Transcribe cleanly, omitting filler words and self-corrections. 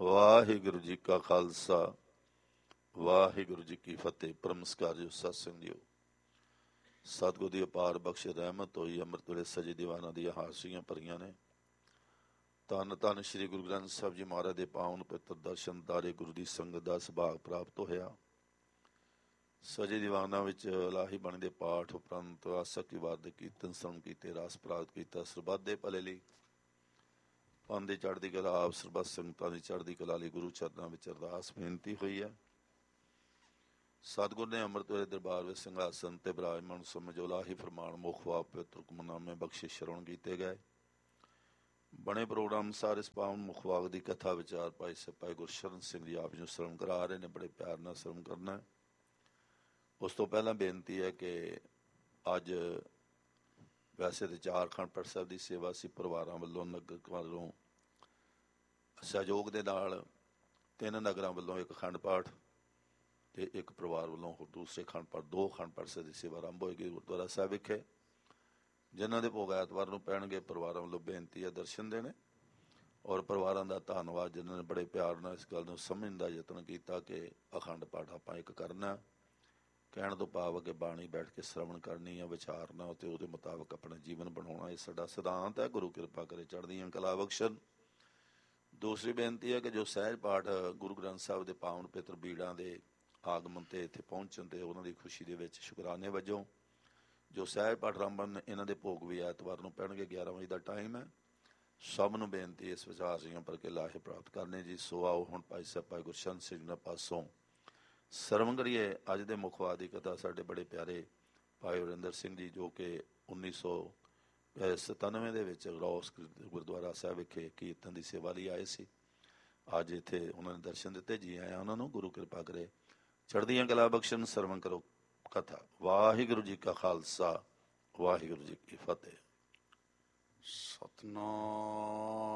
ਵਾਹਿਗੁਰੂ ਜੀ ਕਾ ਖਾਲਸਾ, ਵਾਹਿਗੁਰੂ ਜੀ ਕੀ ਫਤਿਹ। ਪਰਮਸਕਾਰ ਜੀ, ਸਤਿ ਸਿੰਘ ਜੀਓ। ਸਤਿਗੁਰ ਦੀ ਅਪਾਰ ਬਖਸ਼ ਰਹਿਮਤ ਹੋਈ। ਅੰਮ੍ਰਿਤ ਵੇਲੇ ਸਜੇ ਦੀਵਾਨਾਂ ਦੀਆਂ ਹਾਸੀਆਂ ਭਰੀਆਂ ਨੇ। ਧੰਨ ਧੰਨ ਸ੍ਰੀ ਗੁਰੂ ਗ੍ਰੰਥ ਸਾਹਿਬ ਜੀ ਮਹਾਰਾਜ ਦੇ ਪਾਵਨ ਪਵਿੱਤਰ ਦਰਸ਼ਨ ਦਾਰੇ ਗੁਰੂ ਦੀ ਸੰਗਤ ਦਾ ਸੁਭਾਗ ਪ੍ਰਾਪਤ ਹੋਇਆ। ਸਜੇ ਦੀਵਾਨਾਂ ਵਿੱਚ ਇਲਾਹੀ ਬਾਣੀ ਦੇ ਪਾਠ ਉਪਰੰਤ ਆਸਕ ਕੀ ਵਾਰ ਦੇ ਕੀਰਤਨ ਸਰਵਣ ਕੀਤੇ, ਰਸ ਪ੍ਰਾਪਤ ਕੀਤਾ। ਸਰਬੱਤ ਦੇ ਭਲੇ ਲਈ, ਪੰਥ ਦੀ ਚੜ੍ਹਦੀ ਕਲਾ, ਆਪ ਸਰਬੱਤ ਸੰਗਤਾਂ ਦੀ ਚੜ੍ਹਦੀ ਕਲਾ ਲਈ ਗੁਰੂ ਚਰਨਾਂ ਵਿੱਚ ਅਰਦਾਸ ਬੇਨਤੀ ਹੋਈ ਹੈ। ਸਤਿਗੁਰ ਨੇ ਅੰਮ੍ਰਿਤ ਵੇਲੇ ਦਰਬਾਰ ਵਿੱਚ ਸਿੰਘਾਸਨ ਤੇ ਬਿਰਾਜਮਾਨ ਸਮਝੋ ਇਲਾਹੀ ਫਰਮਾਨ ਮੁਖ ਵਾਪ ਪਵਿੱਤਰ ਹੁਕਮਨਾਮੇ ਬਖਸ਼ਿਸ਼ ਸ਼ਰਵਣ ਕੀਤੇ ਗਏ। ਬਣੇ ਪ੍ਰੋਗਰਾਮ ਅਨੁਸਾਰ ਇਸ ਪਾਵਨ ਮੁਖਵਾਕ ਦੀ ਕਥਾ ਵਿਚਾਰ ਭਾਈ ਸਿਪਾਹੀ ਗੁਰਸ਼ਰਨ ਸਿੰਘ ਜੀ ਆਪ ਜੀ ਨੂੰ ਸਰਵਣ ਕਰਾ ਰਹੇ ਨੇ। ਬੜੇ ਪਿਆਰ ਨਾਲ ਸਰਵਣ ਕਰਨਾ। ਉਸ ਤੋਂ ਪਹਿਲਾਂ ਬੇਨਤੀ ਹੈ ਕਿ ਅੱਜ ਵੈਸੇ ਤਾਂ 4 ਅਖੰਡ ਪਾਠ ਸਾਹਿਬ ਦੀ ਸੇਵਾ ਸੀ ਪਰਿਵਾਰਾਂ ਵੱਲੋਂ, ਨਗਰ ਵੱਲੋਂ ਸਹਿਯੋਗ ਦੇ ਨਾਲ 3 ਨਗਰਾਂ ਵੱਲੋਂ 1 ਅਖੰਡ ਪਾਠ ਤੇ 1 ਪਰਿਵਾਰ ਵੱਲੋਂ ਦੂਸਰੇ ਅਖੰਡ ਪਾਠ, 2 ਅਖੰਡ ਪਾਠ ਸਾਹਿਬ ਦੀ ਸੇਵਾ ਆਰੰਭ ਹੋਏਗੀ ਗੁਰਦੁਆਰਾ ਸਾਹਿਬ ਵਿਖੇ। ਜਿਨ੍ਹਾਂ ਦੇ ਭੋਗ ਐਤਵਾਰ ਨੂੰ ਪੈਣਗੇ, ਪਰਿਵਾਰਾਂ ਵੱਲੋਂ ਬੇਨਤੀ ਹੈ ਦਰਸ਼ਨ ਦੇਣੇ। ਔਰ ਪਰਿਵਾਰਾਂ ਦਾ ਧੰਨਵਾਦ ਜਿਨ੍ਹਾਂ ਨੇ ਬੜੇ ਪਿਆਰ ਨਾਲ ਇਸ ਗੱਲ ਨੂੰ ਸਮਝਣ ਦਾ ਯਤਨ ਕੀਤਾ ਕਿ ਅਖੰਡ ਪਾਠ ਆਪਾਂ 1 ਕਰਨਾ। ਕਹਿਣ ਤੋਂ ਭਾਵ ਕਿ ਬਾਣੀ ਬੈਠ ਕੇ ਸ਼ਰਵਣ ਕਰਨੀ ਆ, ਵਿਚਾਰਨਾ ਅਤੇ ਉਹਦੇ ਮੁਤਾਬਕ ਆਪਣਾ ਜੀਵਨ ਬਣਾਉਣਾ। ਇਹ ਸਾਡਾ ਸਿਧਾਂਤ ਹੈ। ਗੁਰੂ ਕਿਰਪਾ ਕਰੇ ਚੜ੍ਹਦੀਆਂ ਕਲਾ ਬਖਸ਼ਣ। ਦੂਸਰੀ ਬੇਨਤੀ ਹੈ ਕਿ ਜੋ ਸਹਿਜ ਪਾਠ ਗੁਰੂ ਗ੍ਰੰਥ ਸਾਹਿਬ ਦੇ ਪਾਵਨ ਪਵਿੱਤਰ ਬੀੜਾਂ ਦੇ ਆਗਮਨ ਤੇ ਇੱਥੇ ਪਹੁੰਚਣ ਤੇ ਉਹਨਾਂ ਦੀ ਖੁਸ਼ੀ ਦੇ ਵਿੱਚ ਸ਼ੁਕਰਾਨੇ ਵਜੋਂ ਜੋ ਸਹਿਜ ਪਾਠ ਆਰੰਭਨ, ਇਹਨਾਂ ਦੇ ਭੋਗ ਵੀ ਐਤਵਾਰ ਨੂੰ ਪੈਣਗੇ। 11 ਵਜੇ ਦਾ ਟਾਈਮ ਹੈ। ਸਭ ਨੂੰ ਬੇਨਤੀ ਇਸ ਵਿਚਾਰ ਸੀਆਂ ਪਰ ਕੇ ਲਾਹੇ ਪ੍ਰਾਪਤ ਕਰਨੇ ਜੀ। ਸੋ ਆਓ ਹੁਣ ਭਾਈ ਸਾਹਿਬ ਭਾਈ ਗੁਰਸ਼ਰਨ ਸਿੰਘ ਜੀ ਪਾਸੋਂ ਸਰਵਣ ਕਰੀਏ। ਅੱਜ ਦੇ ਮੁਖਵਾਕ ਦੀ ਕਥਾ ਸਾਡੇ ਬੜੇ ਪਿਆਰੇ ਭਾਈ ਵਰਿੰਦਰ ਸਿੰਘ ਜੀ, ਜੋ ਕਿ 1997 ਦੇ ਵਿੱਚ ਰੌਸ ਗੁਰਦੁਆਰਾ ਸਾਹਿਬ ਵਿਖੇ ਕੀਰਤਨ ਦੀ ਸੇਵਾ ਲਈ ਆਏ ਸੀ। ਅੱਜ ਇੱਥੇ ਉਹਨਾਂ ਨੇ ਦਰਸ਼ਨ ਦਿੱਤੇ। ਜੀ ਆਇਆ ਉਹਨਾਂ ਨੂੰ। ਗੁਰੂ ਕਿਰਪਾ ਕਰੇ ਚੜ੍ਹਦੀਆਂ ਕਲਾ ਬਖਸ਼ਣ। ਸਰਵਣ ਕਰੋ ਕਥਾ। ਵਾਹਿਗੁਰੂ ਜੀ ਕਾ ਖਾਲਸਾ, ਵਾਹਿਗੁਰੂ ਜੀ ਕੀ ਫਤਿਹ। ਸਤਨਾਮ